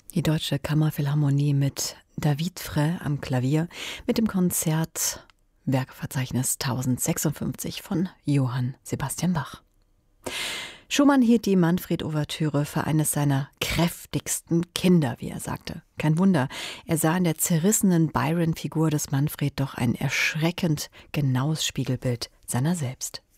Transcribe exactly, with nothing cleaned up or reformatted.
Die Deutsche Kammerphilharmonie mit David Frey am Klavier mit dem Konzert Werkverzeichnis tausendsechsundfünfzig von Johann Sebastian Bach. Schumann hielt die Manfred-Ouvertüre für eines seiner kräftigsten Kinder, wie er sagte. Kein Wunder, er sah in der zerrissenen Byron-Figur des Manfred doch ein erschreckend genaues Spiegelbild seiner selbst.